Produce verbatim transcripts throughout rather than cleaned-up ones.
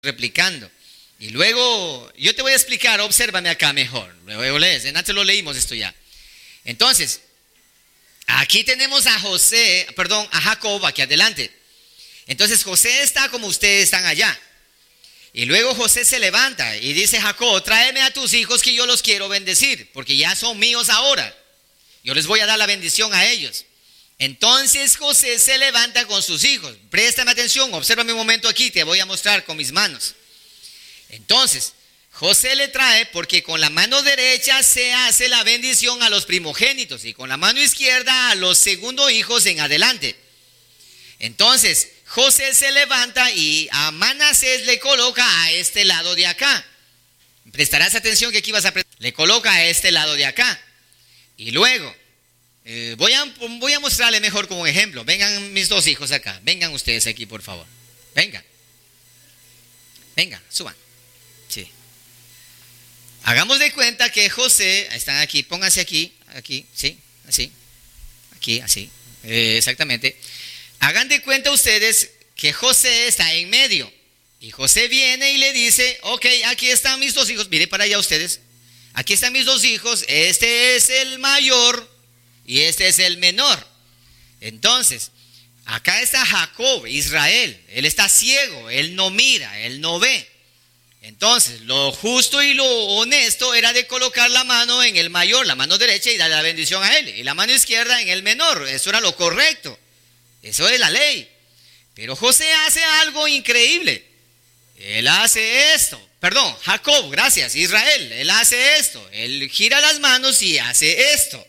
replicando. Y luego, yo te voy a explicar, obsérvame acá mejor. Luego lees, en antes lo leímos esto ya. Entonces, aquí tenemos a José, perdón, a Jacob aquí adelante. Entonces José está como ustedes están allá. Y luego José se levanta y dice: Jacob, tráeme a tus hijos que yo los quiero bendecir, porque ya son míos ahora. Yo les voy a dar la bendición a ellos. Entonces José se levanta con sus hijos. Préstame atención, obsérvame un momento aquí, te voy a mostrar con mis manos. Entonces, José le trae, porque con la mano derecha se hace la bendición a los primogénitos y con la mano izquierda a los segundos hijos en adelante. Entonces, José se levanta y a Manasés le coloca a este lado de acá. Prestarás atención que aquí vas a prestar. Le coloca a este lado de acá. Y luego, eh, voy, a, voy a mostrarle mejor como ejemplo. Vengan mis dos hijos acá. Vengan ustedes aquí, por favor. Vengan. Vengan, suban. Sí. Hagamos de cuenta que José, están aquí, pónganse aquí, aquí, sí, así, aquí, así, eh, exactamente. Hagan de cuenta ustedes que José está en medio y José viene y le dice: ok, aquí están mis dos hijos, miren para allá ustedes, aquí están mis dos hijos, este es el mayor y este es el menor. Entonces, acá está Jacob, Israel, él está ciego, él no mira, él no ve. Entonces, lo justo y lo honesto era de colocar la mano en el mayor, la mano derecha, y darle la bendición a él, y la mano izquierda en el menor. Eso era lo correcto, eso es la ley. Pero José hace algo increíble. Él hace esto, perdón, Jacob, gracias, Israel, él hace esto, él gira las manos y hace esto.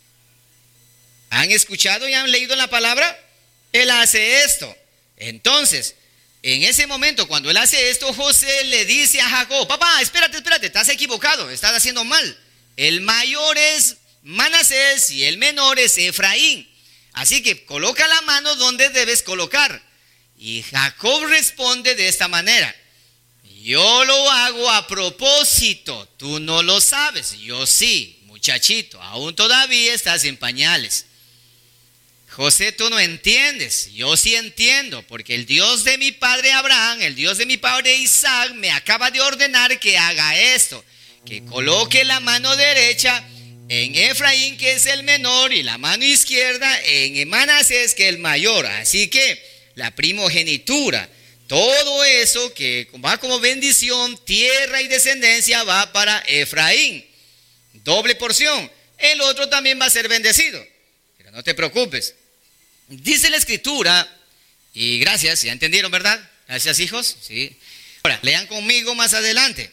¿Han escuchado y han leído la palabra? Él hace esto. Entonces, en ese momento, cuando él hace esto, José le dice a Jacob: papá, espérate, espérate, estás equivocado, estás haciendo mal. El mayor es Manasés y el menor es Efraín. Así que coloca la mano donde debes colocar. Y Jacob responde de esta manera: yo lo hago a propósito, tú no lo sabes, yo sí, muchachito, aún todavía estás en pañales. José, tú no entiendes, yo sí entiendo, porque el Dios de mi padre Abraham, el Dios de mi padre Isaac, me acaba de ordenar que haga esto, que coloque la mano derecha en Efraín, que es el menor, y la mano izquierda en Manasés, que es el mayor. Así que la primogenitura, todo eso que va como bendición, tierra y descendencia, va para Efraín, doble porción. El otro también va a ser bendecido, pero no te preocupes. Dice la escritura, y gracias, ya entendieron, ¿verdad? Gracias, hijos. Sí. Ahora, lean conmigo más adelante.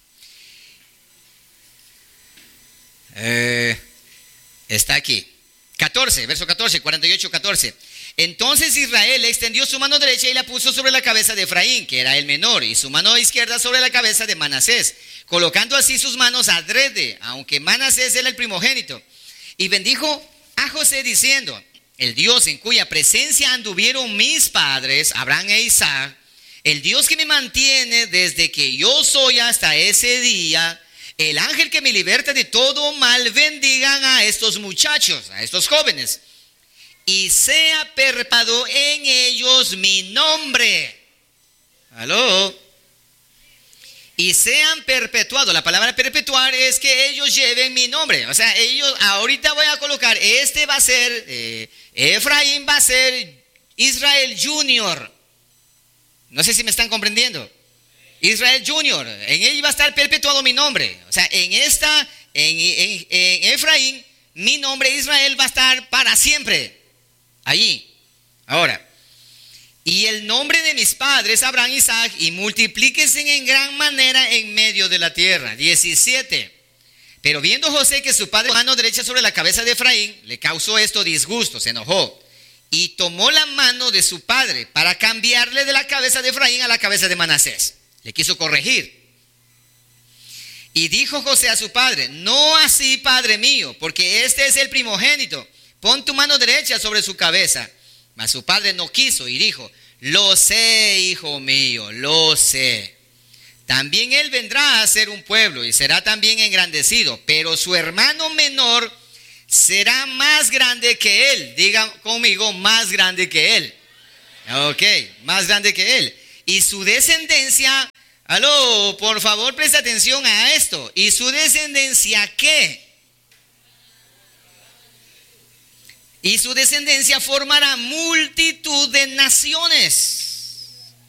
Eh, está aquí. catorce, verso catorce, cuarenta y ocho, catorce. Entonces Israel extendió su mano derecha y la puso sobre la cabeza de Efraín, que era el menor, y su mano izquierda sobre la cabeza de Manasés, colocando así sus manos adrede, aunque Manasés era el primogénito. Y bendijo a José diciendo: el Dios en cuya presencia anduvieron mis padres, Abraham e Isaac, el Dios que me mantiene desde que yo soy hasta ese día, el ángel que me liberta de todo mal, bendigan a estos muchachos, a estos jóvenes, y sea perpetuado en ellos mi nombre. ¿Aló? Y sean perpetuados. La palabra perpetuar es que ellos lleven mi nombre. O sea, ellos, ahorita voy a colocar, este va a ser, eh, Efraín va a ser Israel Junior. No sé si me están comprendiendo. Israel Junior, en él va a estar perpetuado mi nombre. O sea, en esta, en, en, en Efraín, mi nombre Israel va a estar para siempre. Allí. Ahora, y el nombre de mis padres Abraham y Isaac, y multiplíquense en gran manera en medio de la tierra. diecisiete. Pero viendo José que su padre mano derecha sobre la cabeza de Efraín, le causó esto disgusto, se enojó, y tomó la mano de su padre para cambiarle de la cabeza de Efraín a la cabeza de Manasés. Le quiso corregir. Y dijo José a su padre: no así, padre mío, porque este es el primogénito. Pon tu mano derecha sobre su cabeza. Mas su padre no quiso y dijo: lo sé, hijo mío, lo sé. También él vendrá a ser un pueblo y será también engrandecido, pero su hermano menor será más grande que él. Digan conmigo, más grande que él. Ok, más grande que él. y su descendencia, aló, por favor presta atención a esto, ¿y su descendencia qué? Y su descendencia formará multitud de naciones.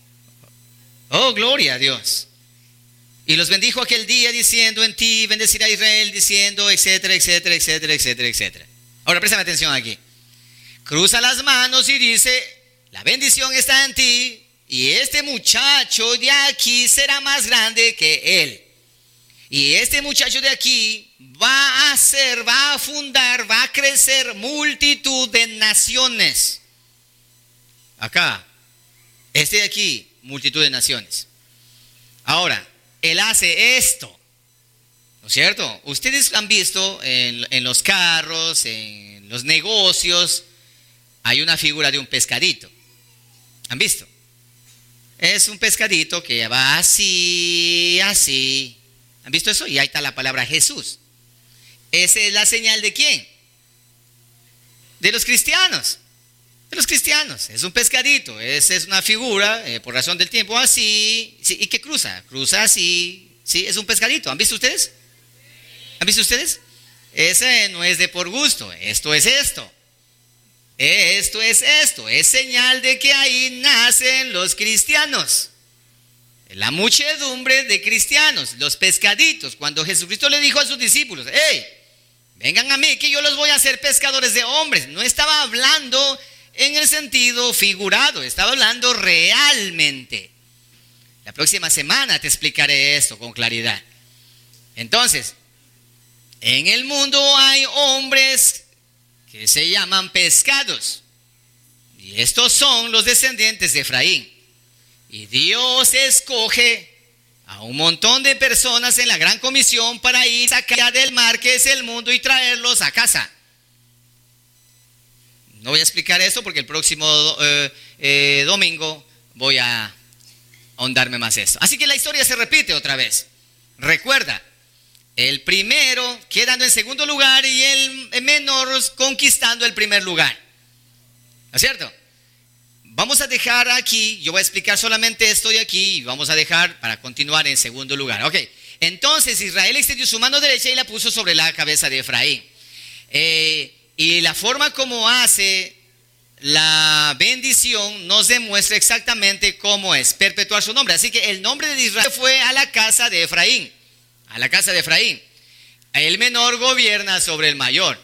Oh, gloria a Dios. Y los bendijo aquel día diciendo, en ti bendecirá Israel, diciendo, etcétera, etcétera, etcétera, etcétera, etcétera. Ahora préstame atención aquí. Cruza las manos y dice, la bendición está en ti, y este muchacho de aquí será más grande que él. Y este muchacho de aquí va a ser, va a fundar, va a crecer multitud de naciones. Acá, este de aquí, multitud de naciones. Ahora, él hace esto, ¿no es cierto? Ustedes han visto en, en los carros, en los negocios, hay una figura de un pescadito. ¿Han visto? Es un pescadito que va así, así. ¿Han visto eso? Y ahí está la palabra Jesús. ¿Esa es la señal de quién? De los cristianos. De los cristianos. Es un pescadito. Esa es una figura, eh, por razón del tiempo, así. Sí, ¿y qué cruza? Cruza así. Sí, es un pescadito. ¿Han visto ustedes? ¿Han visto ustedes? Ese no es de por gusto. Esto es esto. Esto es esto. Es señal de que ahí nacen los cristianos. La muchedumbre de cristianos, los pescaditos. Cuando Jesucristo le dijo a sus discípulos, hey, vengan a mí que yo los voy a hacer pescadores de hombres. No estaba hablando en el sentido figurado, estaba hablando realmente. La próxima semana te explicaré esto con claridad. Entonces, en el mundo hay hombres que se llaman pescados. Y estos son los descendientes de Efraín. Y Dios escoge a un montón de personas en la gran comisión para ir a sacar del mar que es el mundo y traerlos a casa. No voy a explicar esto porque el próximo eh, eh, domingo voy a ahondarme más esto. Así que la historia se repite otra vez. Recuerda, el primero quedando en segundo lugar y el menor conquistando el primer lugar. ¿No es cierto? Vamos a dejar aquí, yo voy a explicar solamente esto de aquí y vamos a dejar para continuar en segundo lugar. Ok, entonces Israel extendió su mano derecha y la puso sobre la cabeza de Efraín. Eh, y la forma como hace la bendición nos demuestra exactamente cómo es perpetuar su nombre. Así que el nombre de Israel fue a la casa de Efraín, a la casa de Efraín. El menor gobierna sobre el mayor.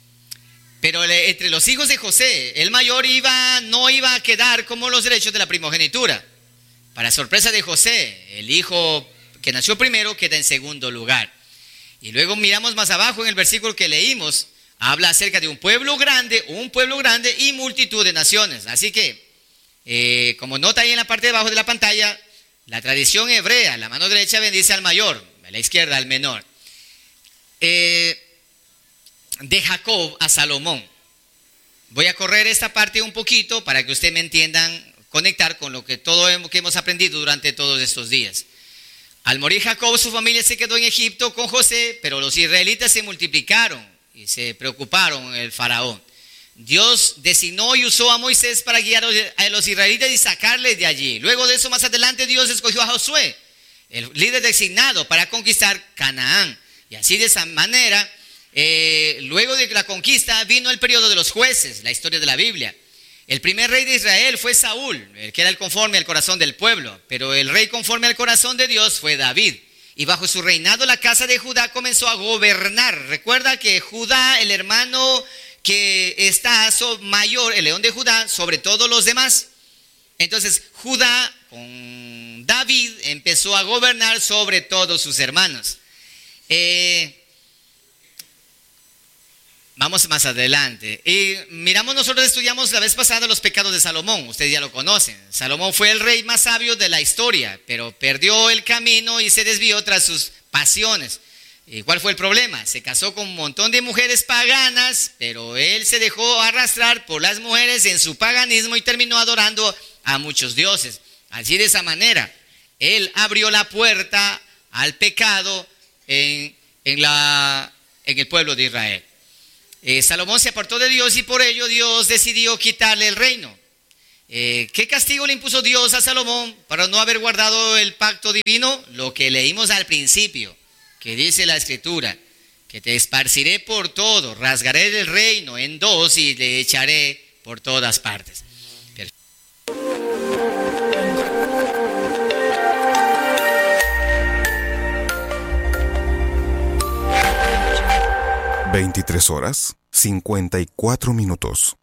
Pero entre los hijos de José, el mayor iba, no iba a quedar como los derechos de la primogenitura. Para sorpresa de José, el hijo que nació primero queda en segundo lugar. Y luego miramos más abajo en el versículo que leímos, habla acerca de un pueblo grande, un pueblo grande y multitud de naciones. Así que, eh, como nota ahí en la parte de abajo de la pantalla, la tradición hebrea, la mano derecha bendice al mayor, a la izquierda al menor. Eh... De Jacob a Salomón. Voy a correr esta parte un poquito para que ustedes me entiendan, conectar con lo que todo hemos, que hemos aprendido durante todos estos días. Al morir Jacob, su familia se quedó en Egipto con José, pero los israelitas se multiplicaron y se preocuparon el faraón. Dios designó y usó a Moisés para guiar a los israelitas y sacarles de allí. Luego de eso, más adelante, Dios escogió a Josué, el líder designado para conquistar Canaán. Y así de esa manera, Eh, luego de la conquista vino el periodo de los jueces, la historia de la Biblia. El primer rey de Israel fue Saúl, el que era el conforme al corazón del pueblo, pero el rey conforme al corazón de Dios fue David. Y bajo su reinado la casa de Judá comenzó a gobernar. Recuerda que Judá, el hermano que está mayor, el león de Judá, sobre todos los demás. Entonces Judá con David empezó a gobernar sobre todos sus hermanos. Eh... Vamos más adelante. Y miramos, nosotros estudiamos la vez pasada los pecados de Salomón. Ustedes ya lo conocen. Salomón fue el rey más sabio de la historia, pero perdió el camino y se desvió tras sus pasiones. ¿Y cuál fue el problema? Se casó con un montón de mujeres paganas, pero él se dejó arrastrar por las mujeres en su paganismo y terminó adorando a muchos dioses. Así, de esa manera, él abrió la puerta al pecado en, en, la, en el pueblo de Israel. Eh, Salomón se apartó de Dios y por ello Dios decidió quitarle el reino. Eh, ¿Qué castigo le impuso Dios a Salomón para no haber guardado el pacto divino? Lo que leímos al principio, que dice la Escritura, que te esparciré por todo, rasgaré el reino en dos y le echaré por todas partes. veintitrés horas, cincuenta y cuatro minutos.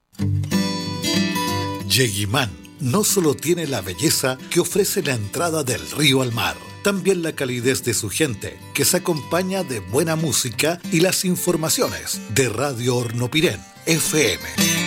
Yeguimán no solo tiene la belleza que ofrece la entrada del río al mar, también la calidez de su gente, que se acompaña de buena música y las informaciones de Radio Hornopirén F M.